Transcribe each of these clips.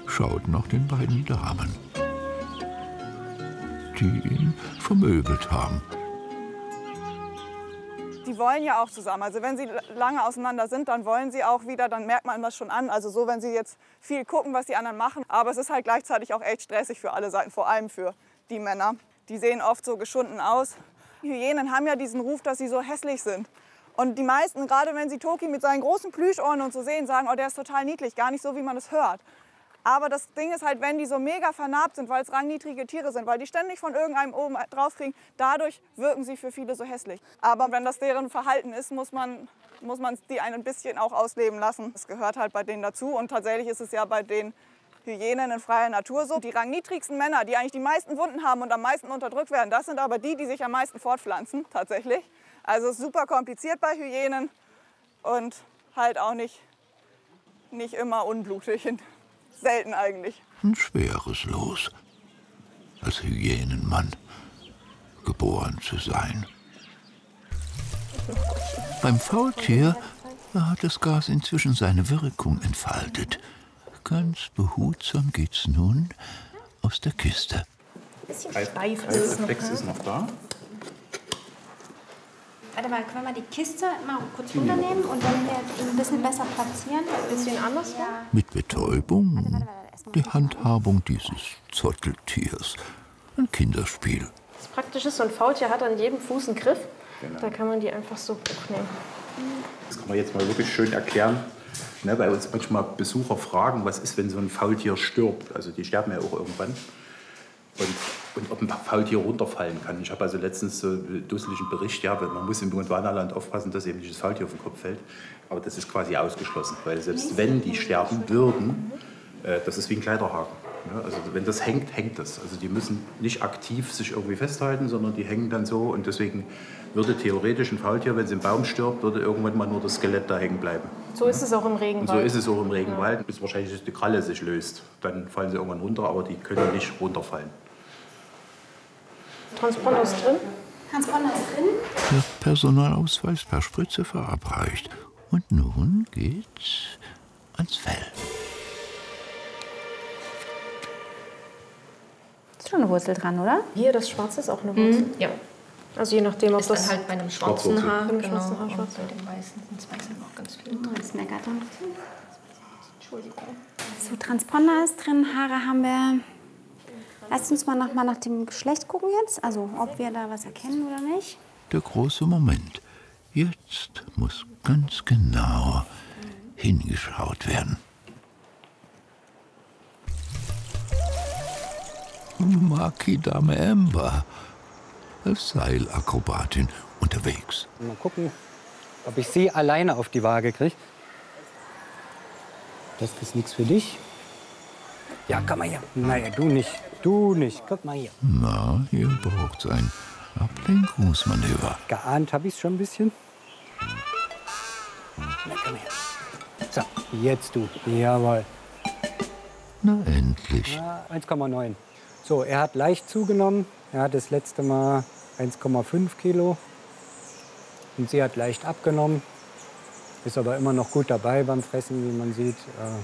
schaut nach den beiden Damen, die ihn vermöbelt haben. Die wollen ja auch zusammen. Also wenn sie lange auseinander sind, dann wollen sie auch wieder, dann merkt man das schon an. Also so, wenn sie jetzt viel gucken, was die anderen machen. Aber es ist halt gleichzeitig auch echt stressig für alle Seiten, vor allem für die Männer. Die sehen oft so geschunden aus. Hyänen haben ja diesen Ruf, dass sie so hässlich sind. Und die meisten, gerade wenn sie Toki mit seinen großen Plüschohren und so sehen, sagen, oh, der ist total niedlich, gar nicht so, wie man es hört. Aber das Ding ist halt, wenn die so mega vernarbt sind, weil es rangniedrige Tiere sind, weil die ständig von irgendeinem oben drauf kriegen, dadurch wirken sie für viele so hässlich. Aber wenn das deren Verhalten ist, muss man die ein bisschen auch ausleben lassen. Das gehört halt bei denen dazu. Und tatsächlich ist es ja bei den Hyänen in freier Natur so. Die rangniedrigsten Männer, die eigentlich die meisten Wunden haben und am meisten unterdrückt werden, das sind aber die, die sich am meisten fortpflanzen, tatsächlich. Also es ist super kompliziert bei Hyänen und halt auch nicht immer unblutig. Selten eigentlich. Ein schweres Los, als Hyänenmann geboren zu sein. Beim Faultier hat das Gas inzwischen seine Wirkung entfaltet. Ganz behutsam geht's nun aus der Kiste. Ein bisschen steif ist es noch. Der Reflex ist noch da. Warte mal, können wir mal die Kiste mal kurz runternehmen und dann ihn ein bisschen besser platzieren? Ein bisschen andersrum? Ja. Mit Betäubung die Handhabung dieses Zotteltiers. Ein Kinderspiel. Das Praktische ist, so ein Faultier hat an jedem Fuß einen Griff. Genau. Da kann man die einfach so hochnehmen. Das kann man jetzt mal wirklich schön erklären. Ne, weil uns manchmal Besucher fragen, was ist, wenn so ein Faultier stirbt. Also die sterben ja auch irgendwann. Und ob ein Faultier runterfallen kann. Ich habe also letztens so einen dusseligen Bericht, ja, man muss im Gondwanaland aufpassen, dass eben nicht das Faultier auf den Kopf fällt. Aber das ist quasi ausgeschlossen, weil selbst wenn die sterben würden, das ist wie ein Kleiderhaken. Ja, also wenn das hängt, hängt das. Also die müssen nicht aktiv sich irgendwie festhalten, sondern die hängen dann so. Und deswegen würde theoretisch ein Faultier, wenn es im Baum stirbt, würde irgendwann mal nur das Skelett da hängen bleiben. So ist es auch im Regenwald. Und so ist es auch im Regenwald, bis wahrscheinlich die Kralle sich löst. Dann fallen sie irgendwann runter, aber die können nicht runterfallen. Transponder ist drin. Transponder ist drin. Der Personalausweis per Spritze verabreicht. Und nun geht's ans Fell. Ist schon eine Wurzel dran, oder? Hier, das Schwarze ist auch eine Wurzel. Ja. Also je nachdem, ob ist das dann halt bei einem schwarzen Haar, bei einem genau, schwarzen Haar und schwarz. bei dem Weißen sind es meistens noch ganz viel drin. Das meckert dann. Entschuldigung. So, Transponder ist drin, Haare haben wir. Lasst uns mal nach dem Geschlecht gucken jetzt, also ob wir da was erkennen oder nicht. Der große Moment. Jetzt muss ganz genau hingeschaut werden. Maki-Dame Amber als Seilakrobatin unterwegs. Mal gucken, ob ich sie alleine auf die Waage kriege. Das ist nichts für dich. Ja, komm mal her. Naja, du nicht. Du nicht. Guck mal hier. Na, hier braucht's ein Ablenkungsmanöver. Geahnt habe ich es schon ein bisschen. Na, komm her. So, jetzt du. Jawohl. Na, endlich. Ja, 1,9. So, er hat leicht zugenommen. Er hat das letzte Mal 1,5 Kilo. Und sie hat leicht abgenommen. Ist aber immer noch gut dabei beim Fressen, wie man sieht.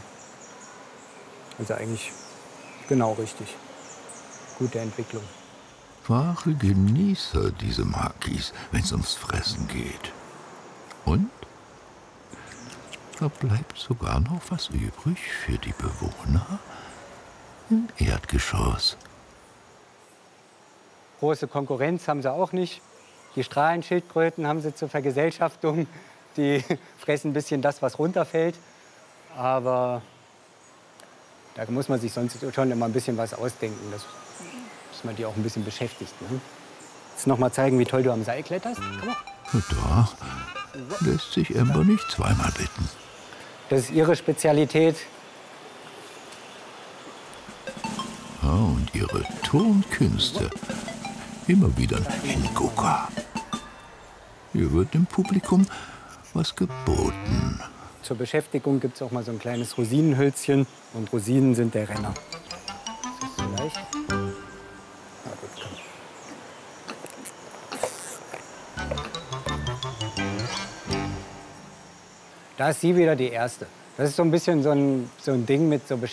Also eigentlich genau richtig. Gute Entwicklung. Wahre Genießer, diese Makis, wenn es ums Fressen geht. Und da bleibt sogar noch was übrig für die Bewohner im Erdgeschoss. Große Konkurrenz haben sie auch nicht. Die Strahlenschildkröten haben sie zur Vergesellschaftung. Die fressen ein bisschen das, was runterfällt. Aber da muss man sich sonst schon immer ein bisschen was ausdenken, dass man die auch ein bisschen beschäftigt. Ne? Jetzt noch mal zeigen, wie toll du am Seil kletterst. Komm mal. Da lässt sich Amber nicht zweimal bitten. Das ist ihre Spezialität. Oh, und ihre Tonkünste. Immer wieder ein Hingucker. Hier wird dem Publikum was geboten. Zur Beschäftigung gibt es auch mal so ein kleines Rosinenhölzchen. Und Rosinen sind der Renner. Ist das so leicht? Na gut, komm. Da ist sie wieder die Erste. Das ist so ein bisschen so ein Ding mit so Beschäftigung.